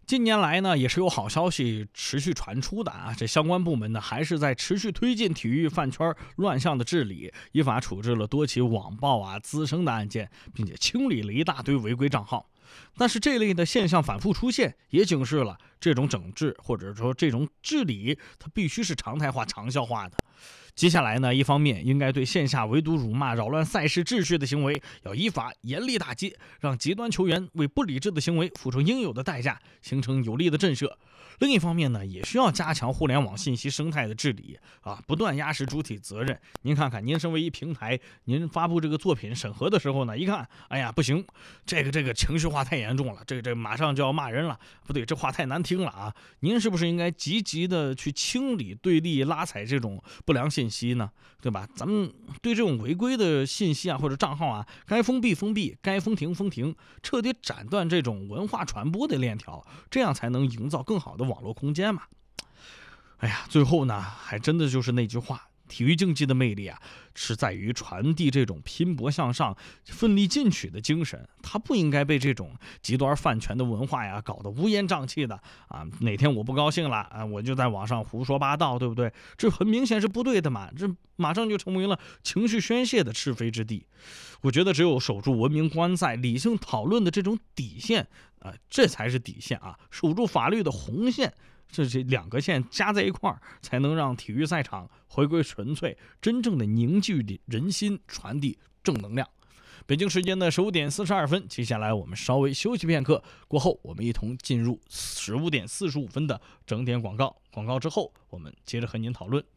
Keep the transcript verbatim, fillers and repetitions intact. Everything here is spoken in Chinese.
近年来呢，也是有好消息持续传出的啊。这相关部门呢，还是在持续推进体育饭圈乱象的治理，依法处置了多起网暴啊滋生的案件，并且清理了一大堆违规账号。但是这类的现象反复出现，也警示了这种整治或者说这种治理，它必须是常态化、长效化的。接下来呢，一方面应该对线下围堵、辱骂、扰乱赛事秩序的行为要依法严厉打击，让极端球员为不理智的行为付出应有的代价，形成有力的震慑。另一方面呢，也需要加强互联网信息生态的治理啊，不断压实主体责任。您看看，您身为一平台，您发布这个作品审核的时候呢，一看，哎呀，不行，这个这个情绪化太严重了，这个这个马上就要骂人了，不对，这话太难听了啊！您是不是应该积极的去清理、对立、拉踩这种不良信息呢？对吧？咱们对这种违规的信息啊或者账号啊，该封闭封闭，该封停封停，彻底斩断这种文化传播的链条，这样才能营造更好的网络空间嘛。哎呀，最后呢，还真的就是那句话，体育竞技的魅力啊，是在于传递这种拼搏向上、奋力进取的精神，它不应该被这种极端饭圈的文化呀搞得乌烟瘴气的啊！哪天我不高兴了啊，我就在网上胡说八道，对不对？这很明显是不对的嘛，这马上就成为了情绪宣泄的是非之地。我觉得只有守住文明观赛、理性讨论的这种底线啊，这才是底线啊！守住法律的红线。这这两个线加在一块儿，才能让体育赛场回归纯粹，真正的凝聚人心，传递正能量。北京时间的十五点四十二分，接下来我们稍微休息片刻，过后我们一同进入十五点四十五分的整点广告。广告之后，我们接着和您讨论。